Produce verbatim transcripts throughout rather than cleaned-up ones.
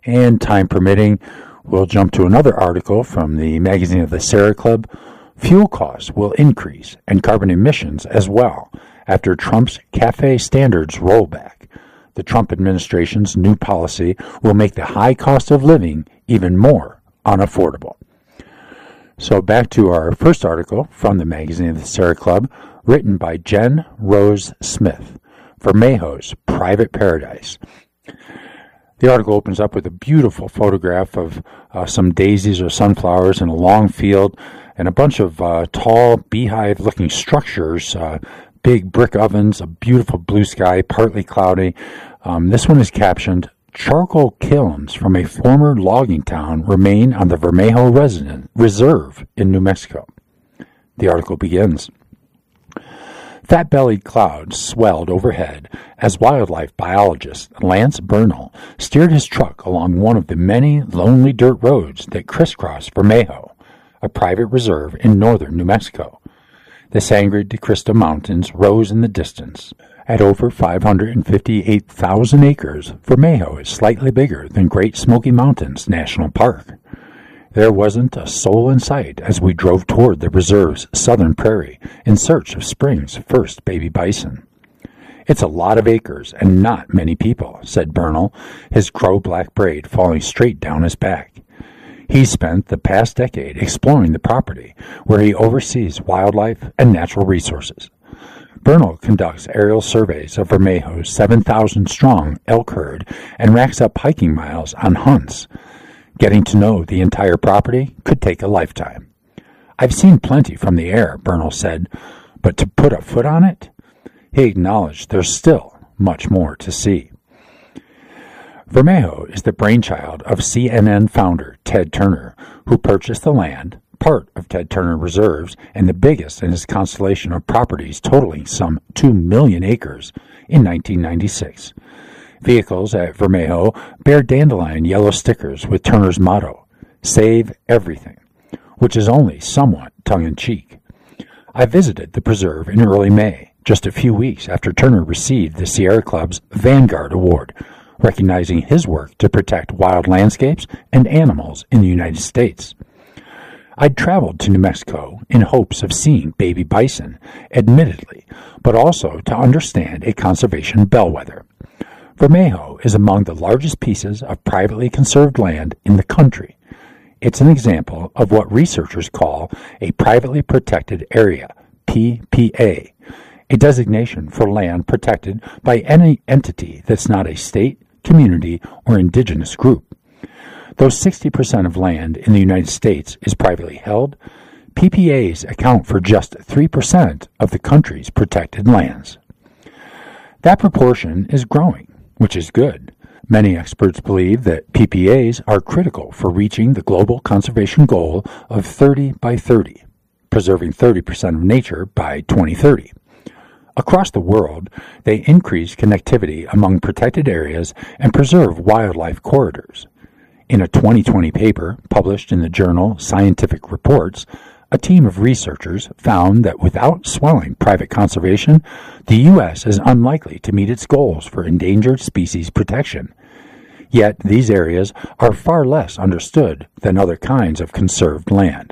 And time permitting, we'll jump to another article from the magazine of the Sierra Club. Fuel costs will increase and carbon emissions as well after Trump's CAFE standards rollback. The Trump administration's new policy will make the high cost of living even more unaffordable. So back to our first article from the magazine of the Sierra Club, written by Jen Rose Smith, Vermejo's Private Paradise. The article opens up with a beautiful photograph of uh, some daisies or sunflowers in a long field and a bunch of uh, tall beehive-looking structures, uh, big brick ovens, a beautiful blue sky, partly cloudy. Um, this one is captioned, "Charcoal kilns from a former logging town remain on the Vermejo resident reserve in New Mexico." The article begins. Fat-bellied clouds swelled overhead as wildlife biologist Lance Bernal steered his truck along one of the many lonely dirt roads that crisscross Vermejo, a private reserve in northern New Mexico. The Sangre de Cristo Mountains rose in the distance. At over five hundred fifty-eight thousand acres, Vermejo is slightly bigger than Great Smoky Mountains National Park. There wasn't a soul in sight as we drove toward the reserve's southern prairie in search of spring's first baby bison. "It's a lot of acres and not many people," said Bernal, his crow-black braid falling straight down his back. He spent the past decade exploring the property, where he oversees wildlife and natural resources. Bernal conducts aerial surveys of Vermejo's seven thousand strong elk herd and racks up hiking miles on hunts. Getting to know the entire property could take a lifetime. "I've seen plenty from the air," Bernal said, "but to put a foot on it?" He acknowledged there's still much more to see. Vermejo is the brainchild of C N N founder Ted Turner, who purchased the land, part of Ted Turner Reserves, and the biggest in his constellation of properties totaling some two million acres, in nineteen ninety-six. Vehicles at Vermejo bear dandelion yellow stickers with Turner's motto, "Save Everything," which is only somewhat tongue-in-cheek. I visited the preserve in early May, just a few weeks after Turner received the Sierra Club's Vanguard Award, recognizing his work to protect wild landscapes and animals in the United States. I'd traveled to New Mexico in hopes of seeing baby bison, admittedly, but also to understand a conservation bellwether. Vermejo is among the largest pieces of privately conserved land in the country. It's an example of what researchers call a privately protected area, P P A, a designation for land protected by any entity that's not a state, community, or indigenous group. Though sixty percent of land in the United States is privately held, P P As account for just three percent of the country's protected lands. That proportion is growing, which is good. Many experts believe that P P As are critical for reaching the global conservation goal of thirty by thirty, preserving thirty percent of nature by twenty thirty. Across the world, they increase connectivity among protected areas and preserve wildlife corridors. In a twenty twenty paper published in the journal Scientific Reports, a team of researchers found that without swelling private conservation, the U S is unlikely to meet its goals for endangered species protection. Yet these areas are far less understood than other kinds of conserved land.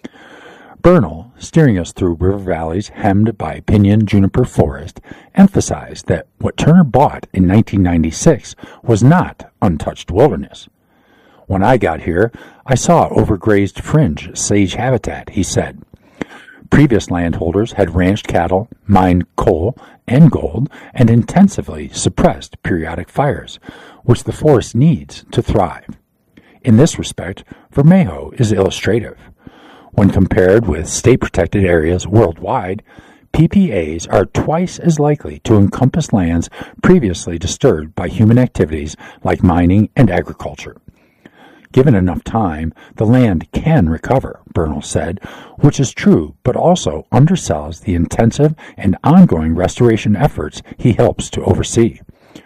Bernal, steering us through river valleys hemmed by pinyon juniper forest, emphasized that what Turner bought in nineteen ninety-six was not untouched wilderness. "When I got here, I saw overgrazed fringe sage habitat," he said. Previous landholders had ranched cattle, mined coal and gold, and intensively suppressed periodic fires, which the forest needs to thrive. In this respect, Vermejo is illustrative. When compared with state-protected areas worldwide, P P As are twice as likely to encompass lands previously disturbed by human activities like mining and agriculture. Given enough time, the land can recover, Bernal said, which is true, but also undersells the intensive and ongoing restoration efforts he helps to oversee.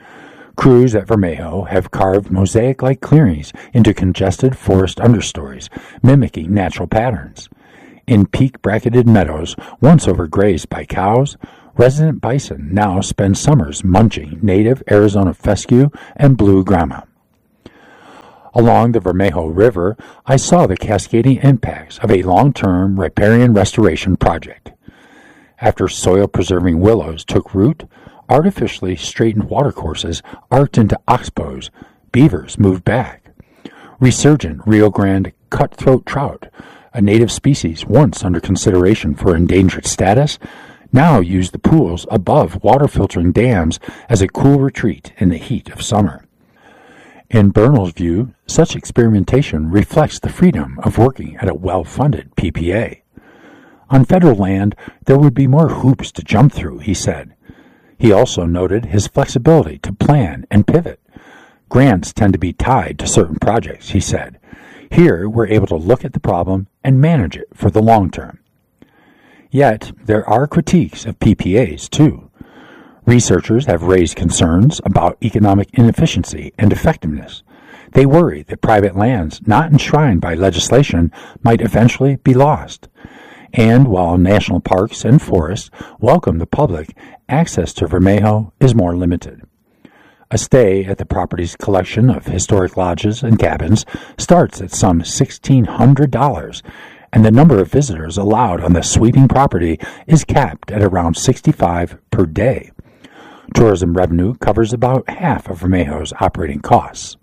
Crews at Vermejo have carved mosaic-like clearings into congested forest understories, mimicking natural patterns. In peak-bracketed meadows, once overgrazed by cows, resident bison now spend summers munching native Arizona fescue and blue grama. Along the Vermejo River, I saw the cascading impacts of a long-term riparian restoration project. After soil-preserving willows took root, artificially straightened watercourses arced into oxbows, beavers moved back. Resurgent Rio Grande cutthroat trout, a native species once under consideration for endangered status, now use the pools above water-filtering dams as a cool retreat in the heat of summer. In Bernal's view, such experimentation reflects the freedom of working at a well-funded P P A. On federal land, there would be more hoops to jump through, he said. He also noted his flexibility to plan and pivot. Grants tend to be tied to certain projects, he said. Here, we're able to look at the problem and manage it for the long term. Yet, there are critiques of P P As, too. Researchers have raised concerns about economic inefficiency and effectiveness. They worry that private lands not enshrined by legislation might eventually be lost. And while national parks and forests welcome the public, access to Vermejo is more limited. A stay at the property's collection of historic lodges and cabins starts at some sixteen hundred dollars, and the number of visitors allowed on the sweeping property is capped at around sixty-five per day. Tourism revenue covers about half of Vermejo's operating costs.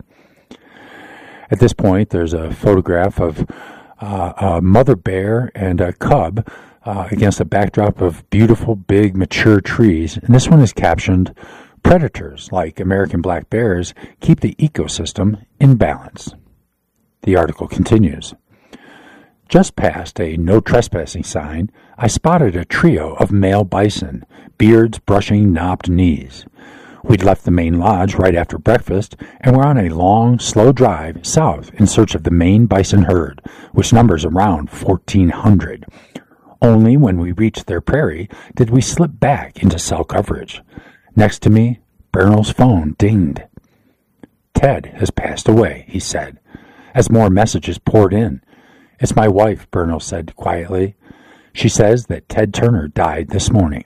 At this point, there's a photograph of uh, a mother bear and a cub uh, against a backdrop of beautiful, big, mature trees. And this one is captioned, "Predators like American black bears keep the ecosystem in balance." The article continues. Just past a no trespassing sign, I spotted a trio of male bison, beards brushing knobbed knees. We'd left the main lodge right after breakfast and were on a long, slow drive south in search of the main bison herd, which numbers around fourteen hundred. Only when we reached their prairie did we slip back into cell coverage. Next to me, Bernal's phone dinged. "Ted has passed away," he said, as more messages poured in. "It's my wife," Bernal said quietly. "She says that Ted Turner died this morning."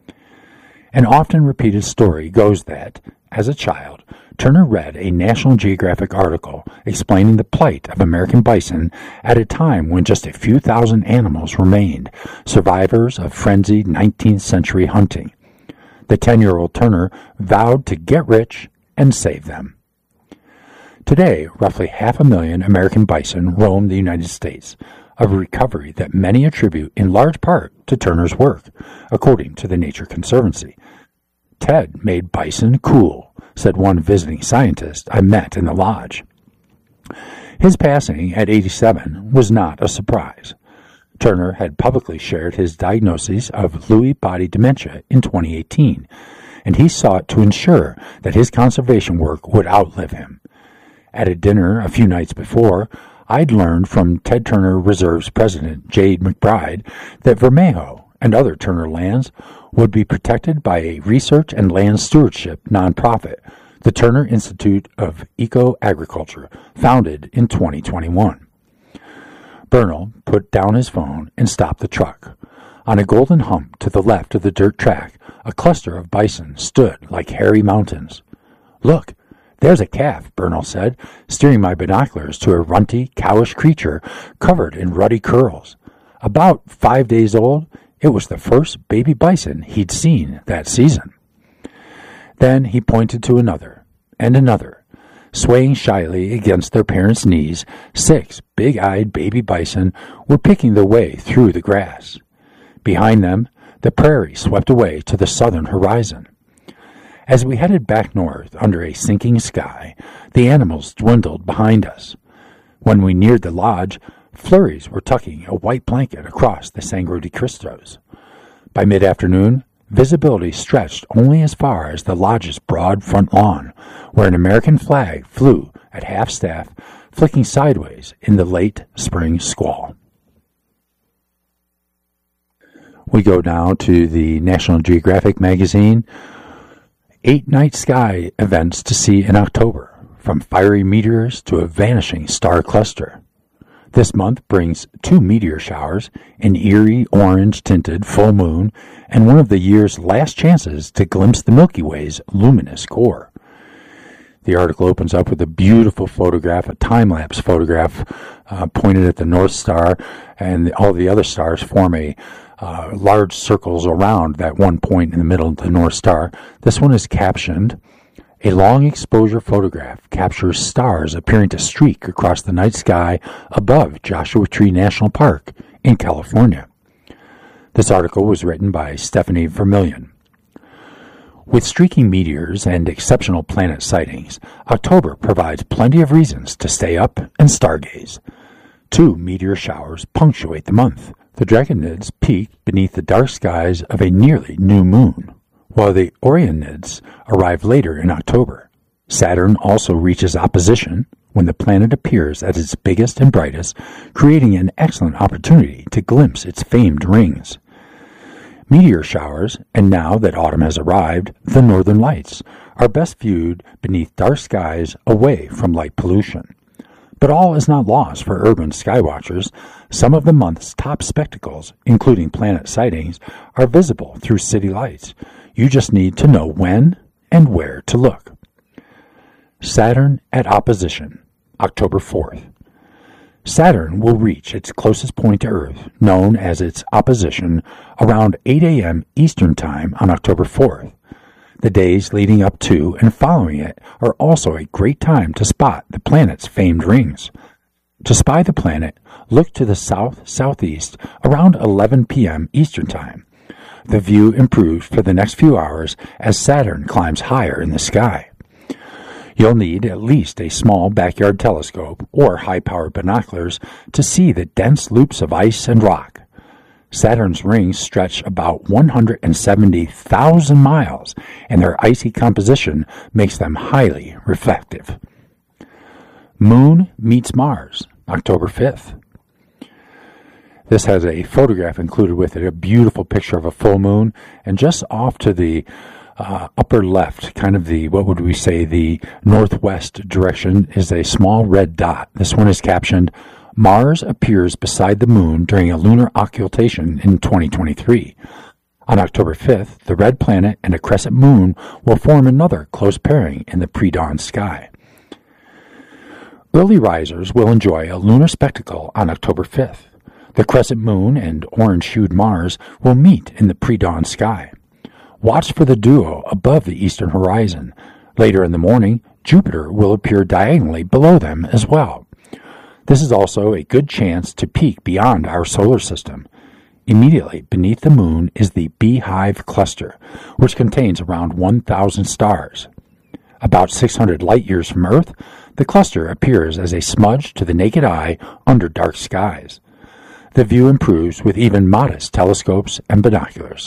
An often repeated story goes that, as a child, Turner read a National Geographic article explaining the plight of American bison at a time when just a few thousand animals remained, survivors of frenzied nineteenth century hunting. The ten-year-old Turner vowed to get rich and save them. Today, roughly half a million American bison roam the United States, a recovery that many attribute in large part to Turner's work, according to the Nature Conservancy. "Ted made bison cool," said one visiting scientist I met in the lodge. His passing at eighty-seven was not a surprise. Turner had publicly shared his diagnosis of Lewy body dementia in twenty eighteen, and he sought to ensure that his conservation work would outlive him. At a dinner a few nights before, I'd learned from Ted Turner Reserve's president, Jade McBride, that Vermejo and other Turner lands would be protected by a research and land stewardship nonprofit, the Turner Institute of Eco-Agriculture, founded in twenty twenty-one. Bernal put down his phone and stopped the truck. On a golden hump to the left of the dirt track, a cluster of bison stood like hairy mountains. "Look, there's a calf," Bernal said, steering my binoculars to a runty, cowish creature covered in ruddy curls. About five days old, it was the first baby bison he'd seen that season. Then he pointed to another, and another. Swaying shyly against their parents' knees, six big-eyed baby bison were picking their way through the grass. Behind them, the prairie swept away to the southern horizon. As we headed back north under a sinking sky, the animals dwindled behind us. When we neared the lodge, flurries were tucking a white blanket across the Sangre de Cristos. By mid-afternoon, visibility stretched only as far as the lodge's broad front lawn, where an American flag flew at half-staff, flicking sideways in the late spring squall. We go now to the National Geographic magazine. Eight night sky events to see in October, from fiery meteors to a vanishing star cluster. This month brings two meteor showers, an eerie orange-tinted full moon, and one of the year's last chances to glimpse the Milky Way's luminous core. The article opens up with a beautiful photograph, a time-lapse photograph uh, pointed at the North Star, and all the other stars form a uh, large circles around that one point in the middle of the North Star. This one is captioned, "A long exposure photograph captures stars appearing to streak across the night sky above Joshua Tree National Park in California." This article was written by Stephanie Vermillion. With streaking meteors and exceptional planet sightings, October provides plenty of reasons to stay up and stargaze. Two meteor showers punctuate the month. The Draconids peak beneath the dark skies of a nearly new moon, while the Orionids arrive later in October. Saturn also reaches opposition when the planet appears at its biggest and brightest, creating an excellent opportunity to glimpse its famed rings. Meteor showers, and now that autumn has arrived, the northern lights, are best viewed beneath dark skies away from light pollution. But all is not lost for urban skywatchers. Some of the month's top spectacles, including planet sightings, are visible through city lights. You just need to know when and where to look. Saturn at opposition, October fourth. Saturn will reach its closest point to Earth, known as its opposition, around eight a.m. Eastern Time on October fourth. The days leading up to and following it are also a great time to spot the planet's famed rings. To spy the planet, look to the south-southeast around eleven p.m. Eastern Time. The view improves for the next few hours as Saturn climbs higher in the sky. You'll need at least a small backyard telescope or high-powered binoculars to see the dense loops of ice and rock. Saturn's rings stretch about one hundred seventy thousand miles, and their icy composition makes them highly reflective. Moon meets Mars, October fifth. This has a photograph included with it, a beautiful picture of a full moon, and just off to the Uh, upper left, kind of the, what would we say, the northwest direction, is a small red dot. This one is captioned, "Mars appears beside the moon during a lunar occultation in twenty twenty-three. On October fifth, the red planet and a crescent moon will form another close pairing in the pre-dawn sky." Early risers will enjoy a lunar spectacle on October fifth. The crescent moon and orange-hued Mars will meet in the pre-dawn sky. Watch for the duo above the eastern horizon. Later in the morning, Jupiter will appear diagonally below them as well. This is also a good chance to peek beyond our solar system. Immediately beneath the moon is the Beehive Cluster, which contains around one thousand stars. About six hundred light-years from Earth, the cluster appears as a smudge to the naked eye under dark skies. The view improves with even modest telescopes and binoculars.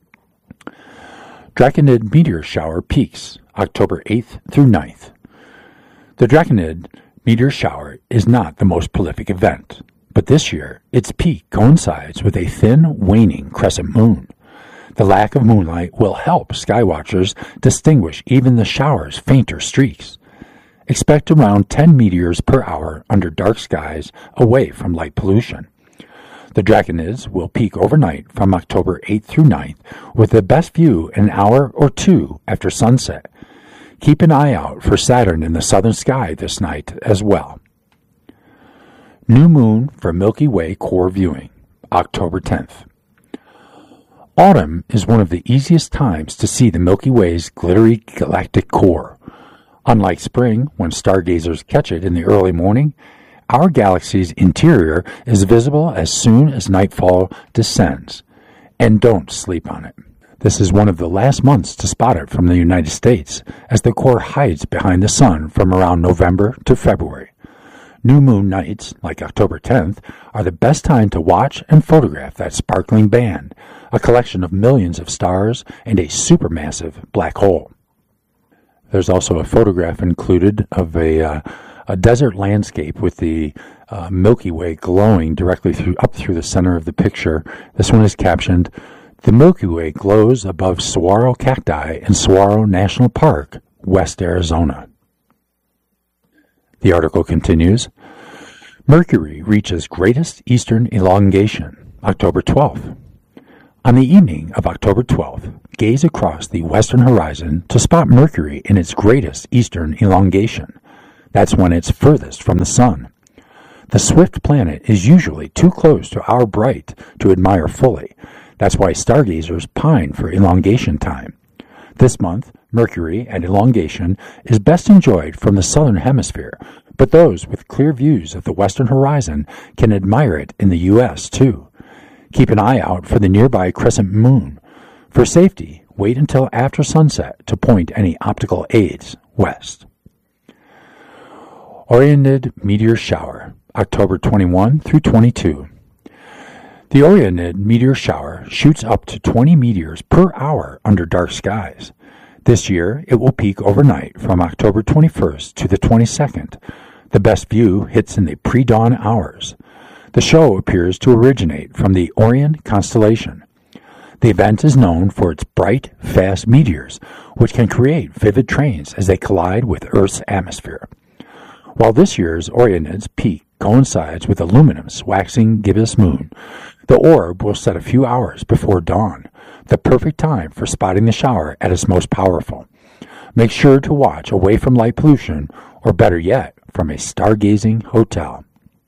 Draconid meteor shower peaks, October eighth through ninth. The Draconid meteor shower is not the most prolific event, but this year its peak coincides with a thin, waning crescent moon. The lack of moonlight will help skywatchers distinguish even the shower's fainter streaks. Expect around ten meteors per hour under dark skies away from light pollution. The Draconids will peak overnight from October eighth through ninth, with the best view an hour or two after sunset. Keep an eye out for Saturn in the southern sky this night as well. New moon for Milky Way core viewing, October tenth. Autumn is one of the easiest times to see the Milky Way's glittery galactic core. Unlike spring, when stargazers catch it in the early morning, our galaxy's interior is visible as soon as nightfall descends. And don't sleep on it. This is one of the last months to spot it from the United States, as the core hides behind the sun from around November to February. New moon nights, like October tenth, are the best time to watch and photograph that sparkling band, a collection of millions of stars and a supermassive black hole. There's also a photograph included of a uh, a desert landscape with the uh, Milky Way glowing directly through up through the center of the picture. This one is captioned, "The Milky Way glows above saguaro cacti in Saguaro National Park, West Arizona." The article continues, Mercury reaches greatest eastern elongation, October twelfth. On the evening of October twelfth, gaze across the western horizon to spot Mercury in its greatest eastern elongation. That's when it's furthest from the sun. The swift planet is usually too close to our bright to admire fully. That's why stargazers pine for elongation time. This month, Mercury at elongation is best enjoyed from the southern hemisphere, but those with clear views of the western horizon can admire it in the U S too. Keep an eye out for the nearby crescent moon. For safety, wait until after sunset to point any optical aids west. Orionid meteor shower, October twenty-first through twenty-second. The Orionid meteor shower shoots up to twenty meteors per hour under dark skies. This year, it will peak overnight from October twenty-first to the twenty-second. The best view hits in the pre-dawn hours. The show appears to originate from the Orion constellation. The event is known for its bright, fast meteors, which can create vivid trains as they collide with Earth's atmosphere. While this year's Orionid's peak coincides with a luminous, waxing gibbous moon, the orb will set a few hours before dawn, the perfect time for spotting the shower at its most powerful. Make sure to watch away from light pollution, or better yet, from a stargazing hotel.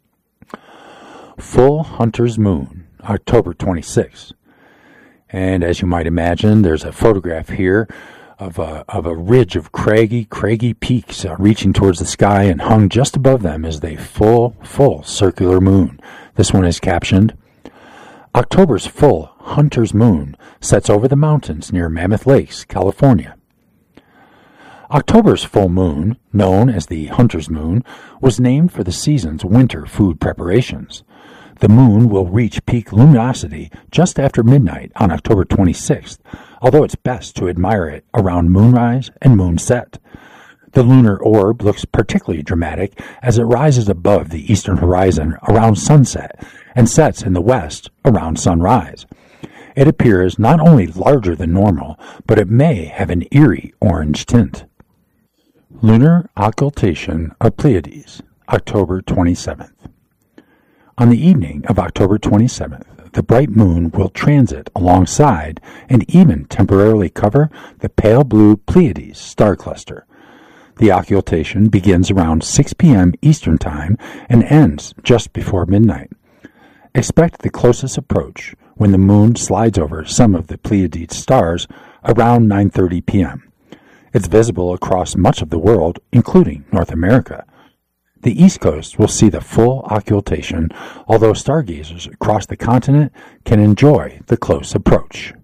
Full Hunter's Moon, October twenty-sixth. And as you might imagine, there's a photograph here of a, of a ridge of craggy, craggy peaks uh, reaching towards the sky, and hung just above them is the full, full circular moon. This one is captioned, October's full Hunter's Moon sets over the mountains near Mammoth Lakes, California. October's full moon, known as the Hunter's Moon, was named for the season's winter food preparations. The moon will reach peak luminosity just after midnight on October twenty-sixth, although it's best to admire it around moonrise and moonset. The lunar orb looks particularly dramatic as it rises above the eastern horizon around sunset and sets in the west around sunrise. It appears not only larger than normal, but it may have an eerie orange tint. Lunar occultation of Pleiades, October twenty-seventh. On the evening of October twenty-seventh, the bright moon will transit alongside and even temporarily cover the pale blue Pleiades star cluster. The occultation begins around six p.m. Eastern Time and ends just before midnight. Expect the closest approach when the moon slides over some of the Pleiades stars around nine thirty p.m. It's visible across much of the world, including North America. The East Coast will see the full occultation, although stargazers across the continent can enjoy the close approach.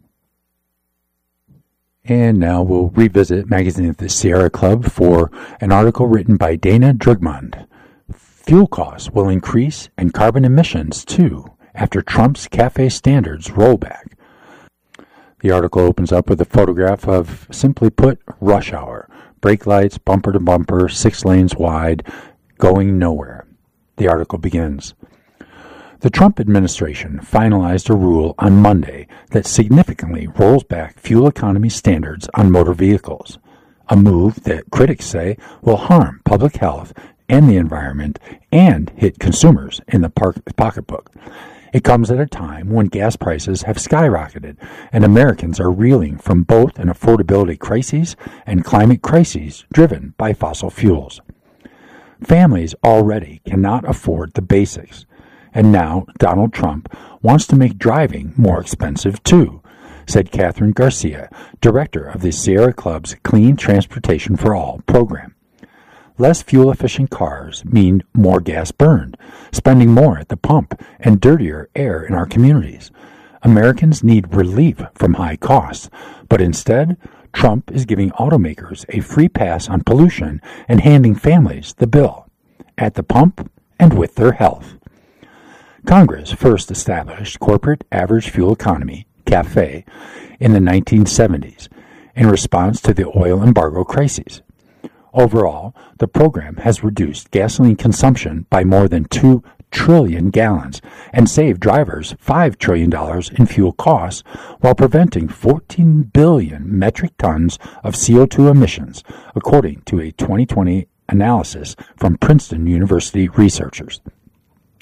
And now we'll revisit Magazine of the Sierra Club for an article written by Dana Drugmond. Fuel costs will increase and carbon emissions too after Trump's CAFE standards rollback. The article opens up with a photograph of, simply put, rush hour. Brake lights, bumper to bumper, six lanes wide, going nowhere. The article begins. The Trump administration finalized a rule on Monday that significantly rolls back fuel economy standards on motor vehicles, a move that critics say will harm public health and the environment and hit consumers in the pocketbook. It comes at a time when gas prices have skyrocketed and Americans are reeling from both an affordability crisis and climate crises driven by fossil fuels. Families already cannot afford the basics, and now Donald Trump wants to make driving more expensive too, said Catherine Garcia, director of the Sierra Club's Clean Transportation for All program. Less fuel-efficient cars mean more gas burned, spending more at the pump, and dirtier air in our communities. Americans need relief from high costs, but instead, Trump is giving automakers a free pass on pollution and handing families the bill, at the pump and with their health. Congress first established Corporate Average Fuel Economy, CAFE, in the nineteen seventies in response to the oil embargo crisis. Overall, the program has reduced gasoline consumption by more than two trillion gallons and saved drivers five trillion dollars in fuel costs while preventing fourteen billion metric tons of C O two emissions, according to a twenty twenty analysis from Princeton University researchers.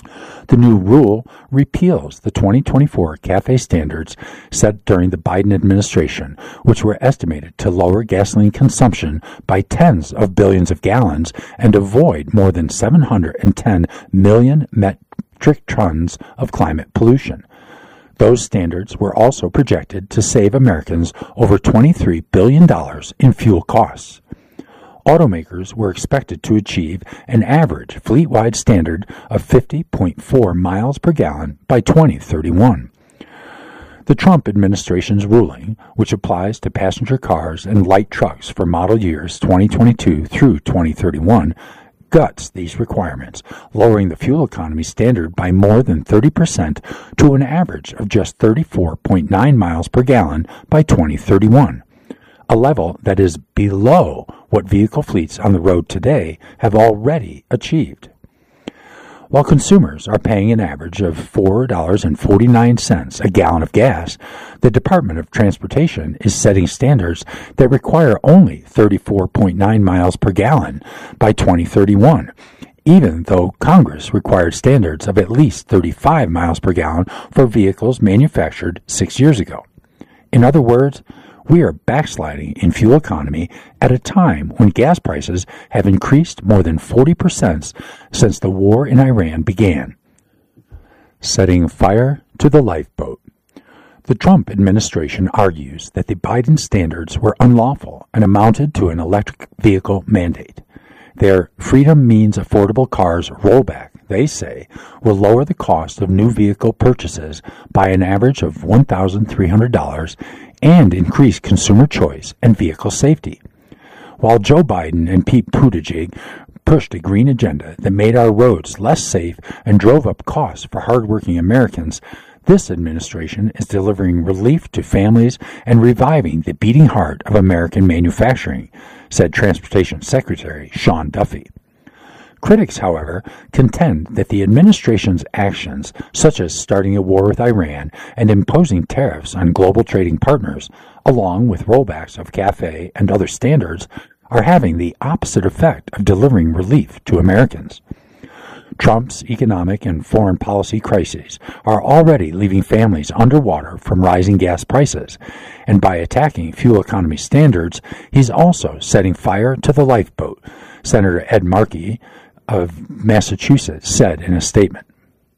The new rule repeals the twenty twenty-four CAFE standards set during the Biden administration, which were estimated to lower gasoline consumption by tens of billions of gallons and avoid more than seven hundred ten million metric tons of climate pollution. Those standards were also projected to save Americans over twenty-three billion dollars in fuel costs. Automakers were expected to achieve an average fleet-wide standard of fifty point four miles per gallon by twenty thirty-one. The Trump administration's ruling, which applies to passenger cars and light trucks for model years twenty twenty-two through twenty thirty-one, guts these requirements, lowering the fuel economy standard by more than thirty percent to an average of just thirty-four point nine miles per gallon by twenty thirty-one. A level that is below what vehicle fleets on the road today have already achieved. While consumers are paying an average of four dollars and forty-nine cents a gallon of gas, the Department of Transportation is setting standards that require only thirty-four point nine miles per gallon by twenty thirty-one, even though Congress required standards of at least thirty-five miles per gallon for vehicles manufactured six years ago. In other words, we are backsliding in fuel economy at a time when gas prices have increased more than forty percent since the war in Iran began. Setting fire to the lifeboat. The Trump administration argues that the Biden standards were unlawful and amounted to an electric vehicle mandate. Their Freedom Means Affordable Cars rollback, they say, will lower the cost of new vehicle purchases by an average of one thousand three hundred dollars and increase consumer choice and vehicle safety. While Joe Biden and Pete Buttigieg pushed a green agenda that made our roads less safe and drove up costs for hardworking Americans, this administration is delivering relief to families and reviving the beating heart of American manufacturing, said Transportation Secretary Sean Duffy. Critics, however, contend that the administration's actions, such as starting a war with Iran and imposing tariffs on global trading partners, along with rollbacks of CAFE and other standards, are having the opposite effect of delivering relief to Americans. Trump's economic and foreign policy crises are already leaving families underwater from rising gas prices, and by attacking fuel economy standards, he's also setting fire to the lifeboat, Senator Ed Markey of Massachusetts said in a statement.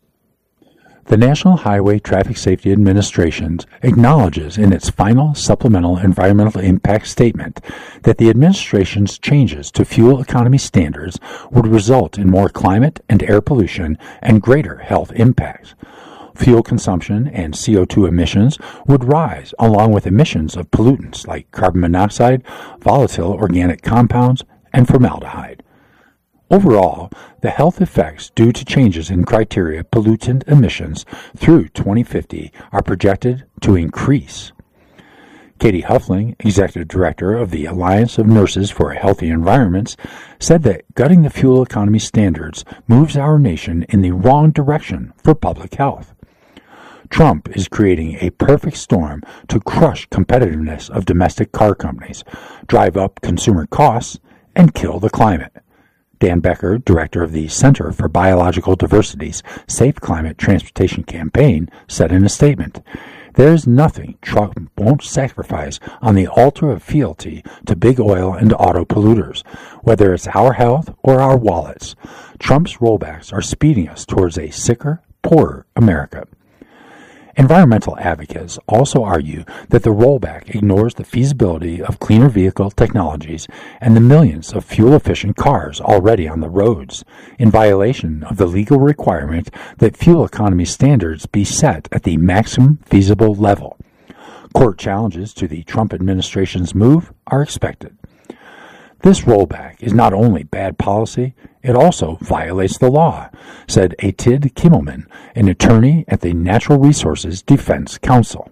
The National Highway Traffic Safety Administration acknowledges in its final supplemental environmental impact statement that the administration's changes to fuel economy standards would result in more climate and air pollution and greater health impacts. Fuel consumption and C O two emissions would rise along with emissions of pollutants like carbon monoxide, volatile organic compounds, and formaldehyde. Overall, the health effects due to changes in criteria pollutant emissions through twenty fifty are projected to increase. Katie Huffling, Executive Director of the Alliance of Nurses for Healthy Environments, said that gutting the fuel economy standards moves our nation in the wrong direction for public health. Trump is creating a perfect storm to crush competitiveness of domestic car companies, drive up consumer costs, and kill the climate. Dan Becker, director of the Center for Biological Diversity's Safe Climate Transportation Campaign, said in a statement, "There is nothing Trump won't sacrifice on the altar of fealty to big oil and auto polluters, whether it's our health or our wallets. Trump's rollbacks are speeding us towards a sicker, poorer America." Environmental advocates also argue that the rollback ignores the feasibility of cleaner vehicle technologies and the millions of fuel-efficient cars already on the roads, in violation of the legal requirement that fuel economy standards be set at the maximum feasible level. Court challenges to the Trump administration's move are expected. This rollback is not only bad policy, it also violates the law, said Atid Kimmelman, an attorney at the Natural Resources Defense Council.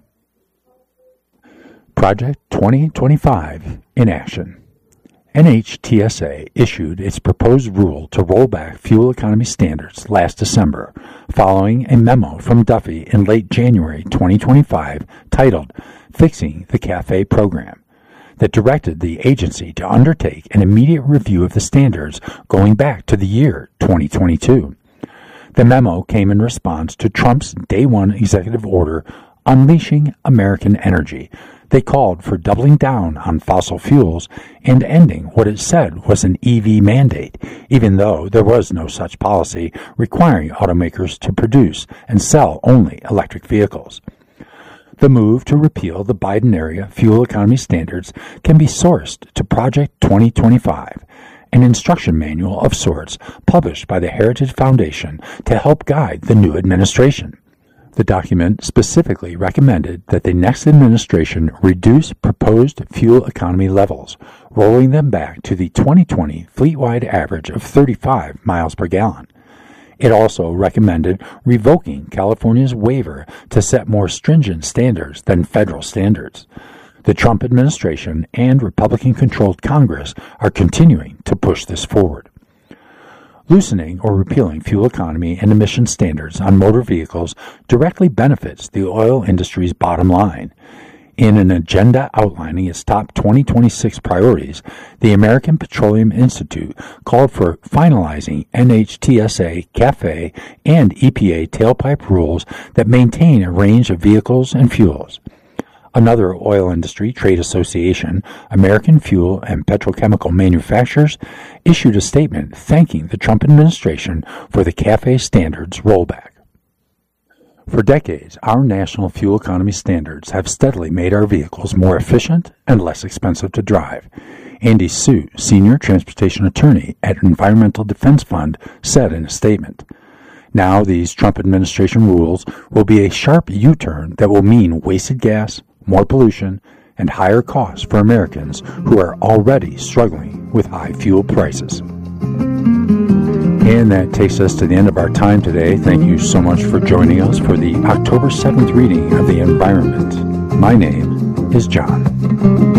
Project twenty twenty-five in action. N H T S A issued its proposed rule to roll back fuel economy standards last December, following a memo from Duffy in late January twenty twenty-five titled Fixing the CAFE Program, that directed the agency to undertake an immediate review of the standards going back to the year twenty twenty-two. The memo came in response to Trump's Day One executive order unleashing American energy. They called for doubling down on fossil fuels and ending what it said was an E V mandate, even though there was no such policy requiring automakers to produce and sell only electric vehicles. The move to repeal the Biden-era fuel economy standards can be sourced to Project twenty twenty-five, an instruction manual of sorts published by the Heritage Foundation to help guide the new administration. The document specifically recommended that the next administration reduce proposed fuel economy levels, rolling them back to the twenty twenty fleet-wide average of thirty-five miles per gallon. It also recommended revoking California's waiver to set more stringent standards than federal standards. The Trump administration and Republican-controlled Congress are continuing to push this forward. Loosening or repealing fuel economy and emission standards on motor vehicles directly benefits the oil industry's bottom line. In an agenda outlining its top twenty twenty-six priorities, the American Petroleum Institute called for finalizing N H T S A, CAFE, and E P A tailpipe rules that maintain a range of vehicles and fuels. Another oil industry trade association, American Fuel and Petrochemical Manufacturers, issued a statement thanking the Trump administration for the CAFE standards rollback. For decades, our national fuel economy standards have steadily made our vehicles more efficient and less expensive to drive. Andy Sue, senior transportation attorney at Environmental Defense Fund, said in a statement, "Now these Trump administration rules will be a sharp U-turn that will mean wasted gas, more pollution, and higher costs for Americans who are already struggling with high fuel prices." And that takes us to the end of our time today. Thank you so much for joining us for the October seventh reading of the Environment. My name is John.